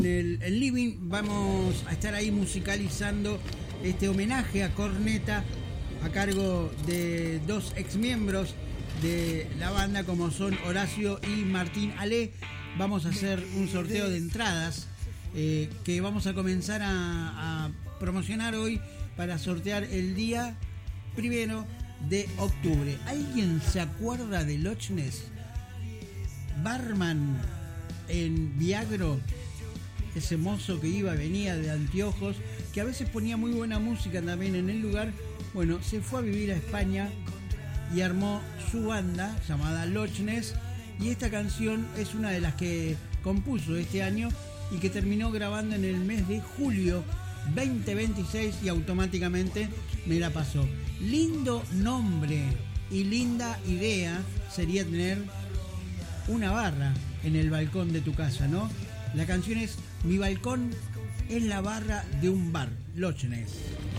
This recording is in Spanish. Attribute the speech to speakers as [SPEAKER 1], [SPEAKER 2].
[SPEAKER 1] el living vamos a estar ahí musicalizando este homenaje a Corneta a cargo de dos exmiembros de la banda como son Horacio y Martín Ale. Vamos a hacer un sorteo de entradas que vamos a comenzar a promocionar hoy para sortear el día 1 de octubre. ¿Alguien se acuerda de Loch Ness? Barman en Viagro, ese mozo que iba y venía de anteojos, que a veces ponía muy buena música también en el lugar. Bueno, se fue a vivir a España y armó su banda llamada Loch Ness, y esta canción es una de las que compuso este año y que terminó grabando en el mes de julio 2026 y automáticamente me la pasó. Lindo nombre y linda idea sería tener una barra en el balcón de tu casa, ¿no? La canción es Mi balcón es la barra de un bar, Loch Ness.